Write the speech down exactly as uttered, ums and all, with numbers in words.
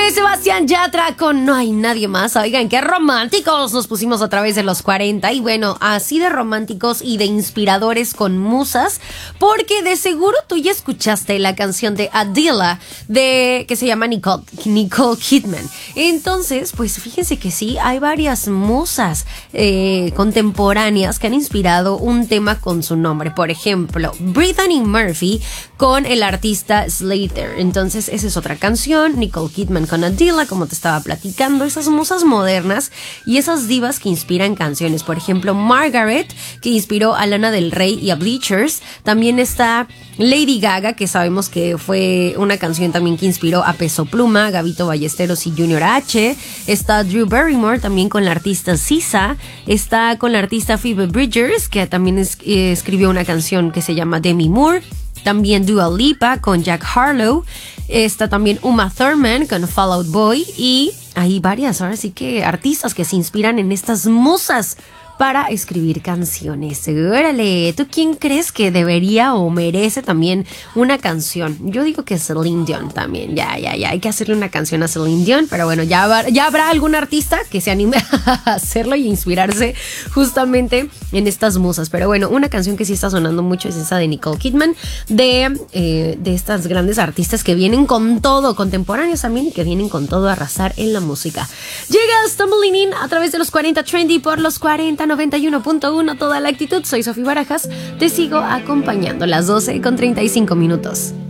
Sebastián Yatra con No hay nadie más. Oigan, qué románticos nos pusimos a través de los cuarenta. Y bueno, así de románticos y de inspiradores con musas, porque de seguro tú ya escuchaste la canción de Adela, de que se llama Nicole, Nicole Kidman. Entonces, pues fíjense que sí, hay varias musas eh, contemporáneas que han inspirado un tema con su nombre. Por ejemplo, Brittany Murphy con el artista Slater. Entonces, esa es otra canción. Nicole Kidman con Adela, como te estaba platicando, esas musas modernas y esas divas que inspiran canciones. Por ejemplo, Margaret, que inspiró a Lana del Rey y a Bleachers. También está Lady Gaga, que sabemos que fue una canción también que inspiró a Peso Pluma, Gabito Ballesteros y Junior H. Está Drew Barrymore también con la artista S Z A. Está con la artista Phoebe Bridgers, que también es, eh, escribió una canción que se llama Demi Moore. También Dua Lipa con Jack Harlow. Está también Uma Thurman con Fall Out Boy. Y hay varias, ahora sí que artistas que se inspiran en estas musas para escribir canciones. Órale, ¿tú quién crees que debería o merece también una canción? Yo digo que Celine Dion también. Ya, ya, ya, hay que hacerle una canción a Celine Dion. Pero bueno, ya, va, ya habrá algún artista que se anime a hacerlo y inspirarse justamente en estas musas. Pero bueno, una canción que sí está sonando mucho es esa de Nicole Kidman, de, eh, de estas grandes artistas que vienen con todo, contemporáneos también, y que vienen con todo a arrasar en la música. Llega Stumbling In a través de los cuarenta Trendy por los cuarenta noventa y uno punto uno, toda la actitud. Soy Sofía Barajas, te sigo acompañando las doce con treinta y cinco minutos.